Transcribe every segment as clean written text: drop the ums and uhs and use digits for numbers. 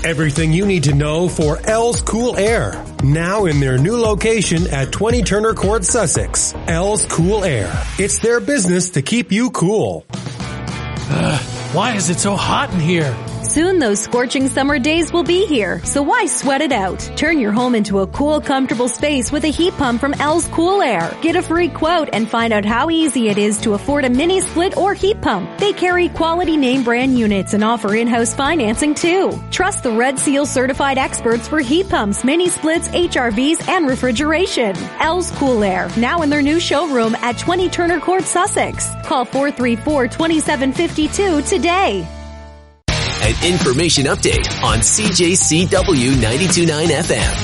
Everything you need to know for L's Cool Air. Now in their new location at 20 Turner Court, Sussex. L's Cool Air. It's their business to keep you cool. Why is it so hot in here? Soon those scorching summer days will be here, so why sweat it out? Turn your home into a cool, comfortable space with a heat pump from L's Cool Air. Get a free quote and find out how easy it is to afford a mini split or heat pump. They carry quality name brand units and offer in-house financing too. Trust the Red Seal certified experts for heat pumps, mini splits, HRVs, and refrigeration. L's Cool Air, now in their new showroom at 20 Turner Court, Sussex. Call 434-2752 today. An information update on CJCW 92.9 FM.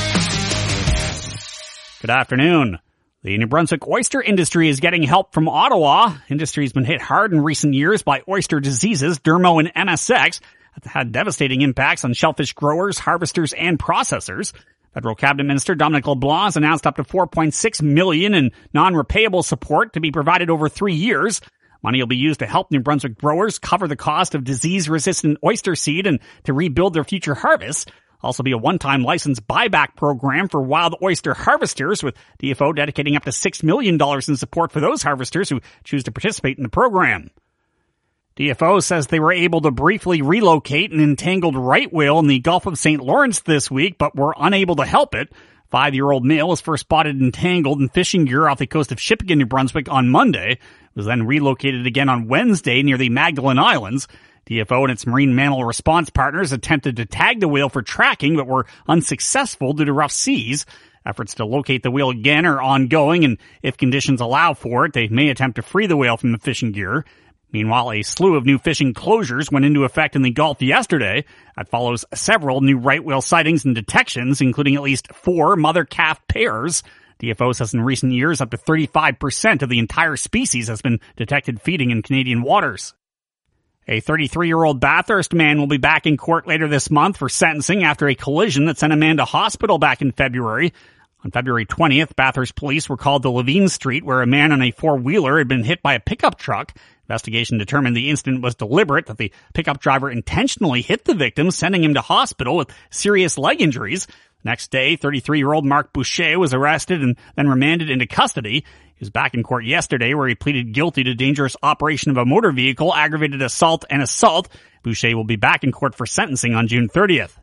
Good afternoon. The New Brunswick oyster industry is getting help from Ottawa. Industry has been hit hard in recent years by oyster diseases, Dermo and MSX, that had devastating impacts on shellfish growers, harvesters, and processors. Federal Cabinet Minister Dominic LeBlanc has announced up to $4.6 million in non-repayable support to be provided over 3 years. Money will be used to help New Brunswick growers cover the cost of disease-resistant oyster seed and to rebuild their future harvests. Also be a one-time license buyback program for wild oyster harvesters, with DFO dedicating up to $6 million in support for those harvesters who choose to participate in the program. DFO says they were able to briefly relocate an entangled right whale in the Gulf of St. Lawrence this week, but were unable to help it. 5-year-old male was first spotted entangled in fishing gear off the coast of Shippagan, New Brunswick on Monday. It was then relocated again on Wednesday near the Magdalen Islands. DFO and its marine mammal response partners attempted to tag the whale for tracking, but were unsuccessful due to rough seas. Efforts to locate the whale again are ongoing, and if conditions allow for it, they may attempt to free the whale from the fishing gear. Meanwhile, a slew of new fishing closures went into effect in the Gulf yesterday. That follows several new right whale sightings and detections, including at least 4 mother-calf pairs. DFO says in recent years, up to 35% of the entire species has been detected feeding in Canadian waters. A 33-year-old Bathurst man will be back in court later this month for sentencing after a collision that sent a man to hospital back in February. On February 20th, Bathurst police were called to Levine Street, where a man on a four-wheeler had been hit by a pickup truck. Investigation determined the incident was deliberate, that the pickup driver intentionally hit the victim, sending him to hospital with serious leg injuries. Next day, 33-year-old Mark Boucher was arrested and then remanded into custody. He was back in court yesterday, where he pleaded guilty to dangerous operation of a motor vehicle, aggravated assault, and assault. Boucher will be back in court for sentencing on June 30th.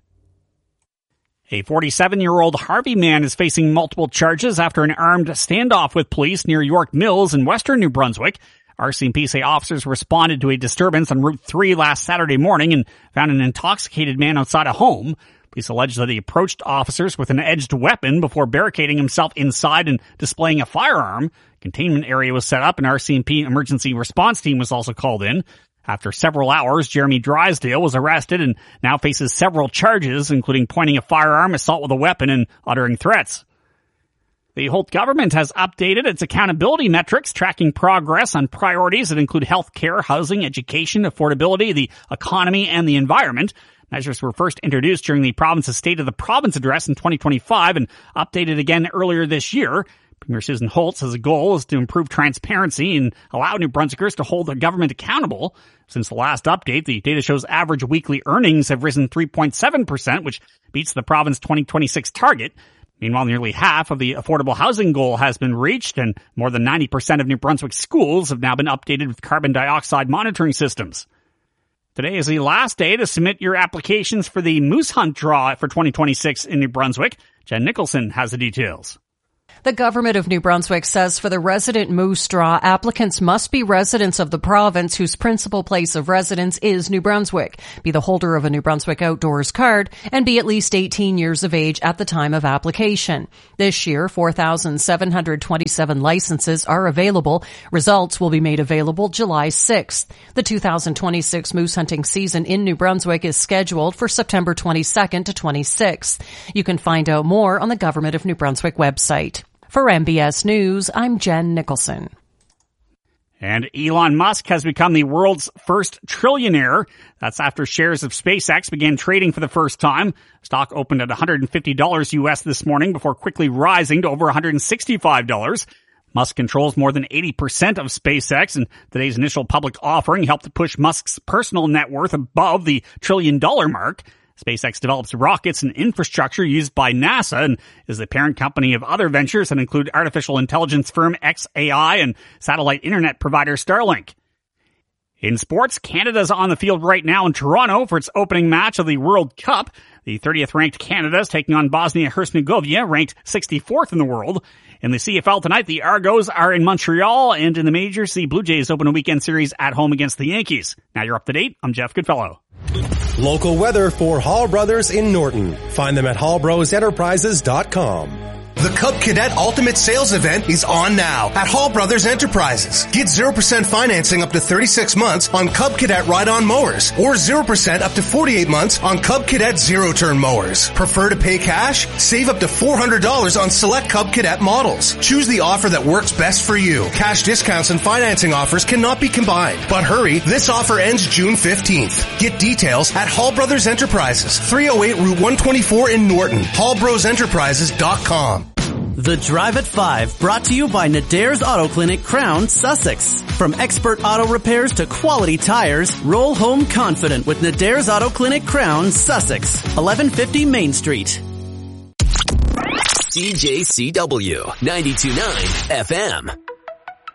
A 47-year-old Harvey man is facing multiple charges after an armed standoff with police near York Mills in western New Brunswick. RCMP say officers responded to a disturbance on Route 3 last Saturday morning and found an intoxicated man outside a home. Police allege that he approached officers with an edged weapon before barricading himself inside and displaying a firearm. Containment area was set up, and RCMP emergency response team was also called in. After several hours, Jeremy Drysdale was arrested and now faces several charges, including pointing a firearm, assault with a weapon, and uttering threats. The Holt government has updated its accountability metrics, tracking progress on priorities that include health care, housing, education, affordability, the economy, and the environment. Measures were first introduced during the province's State of the Province address in 2025 and updated again earlier this year. Premier Susan Holt says the goal is to improve transparency and allow New Brunswickers to hold their government accountable. Since the last update, the data shows average weekly earnings have risen 3.7%, which beats the province's 2026 target. Meanwhile, nearly half of the affordable housing goal has been reached, and more than 90% of New Brunswick schools have now been updated with carbon dioxide monitoring systems. Today is the last day to submit your applications for the Moose Hunt Draw for 2026 in New Brunswick. Jen Nicholson has the details. The Government of New Brunswick says for the resident moose draw, applicants must be residents of the province whose principal place of residence is New Brunswick, be the holder of a New Brunswick Outdoors card, and be at least 18 years of age at the time of application. This year, 4,727 licenses are available. Results will be made available July 6th. The 2026 moose hunting season in New Brunswick is scheduled for September 22nd to 26th. You can find out more on the Government of New Brunswick website. For MBS News, I'm Jen Nicholson. And Elon Musk has become the world's first trillionaire. That's after shares of SpaceX began trading for the first time. Stock opened at $150 US this morning before quickly rising to over $165. Musk controls more than 80% of SpaceX, and today's initial public offering helped to push Musk's personal net worth above the $1 trillion mark. SpaceX develops rockets and infrastructure used by NASA and is the parent company of other ventures that include artificial intelligence firm xAI and satellite internet provider Starlink. In sports, Canada's on the field right now in Toronto for its opening match of the World Cup. The 30th ranked Canada is taking on Bosnia-Herzegovina, ranked 64th in the world. In the CFL tonight, the Argos are in Montreal, and in the majors, the Blue Jays open a weekend series at home against the Yankees. Now you're up to date. I'm Jeff Goodfellow. Local weather for Hall Brothers in Norton. Find them at hallbrosenterprises.com. The Cub Cadet Ultimate Sales Event is on now at Hall Brothers Enterprises. Get 0% financing up to 36 months on Cub Cadet ride-on mowers or 0% up to 48 months on Cub Cadet zero-turn mowers. Prefer to pay cash? Save up to $400 on select Cub Cadet models. Choose the offer that works best for you. Cash discounts and financing offers cannot be combined. But hurry, this offer ends June 15th. Get details at Hall Brothers Enterprises, 308 Route 124 in Norton, hallbrosenterprises.com. The Drive at 5, brought to you by Nadare's Auto Clinic, Crown, Sussex. From expert auto repairs to quality tires, roll home confident with Nadare's Auto Clinic, Crown, Sussex. 1150 Main Street. CJCW 92.9 FM.